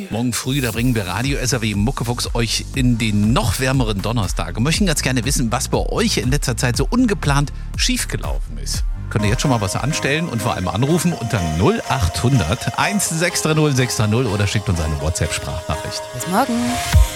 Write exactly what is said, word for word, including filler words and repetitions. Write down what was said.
früh. Morgen früh, da bringen wir Radio S R W Muckefuchs euch in den noch wärmeren Donnerstag und möchten ganz gerne wissen, was bei euch in letzter Zeit so ungeplant schiefgelaufen ist. Könnt ihr jetzt schon mal was anstellen und vor allem anrufen unter null acht hundert eins sechs drei null sechs drei null oder schickt uns eine WhatsApp-Sprachnachricht. Bis morgen.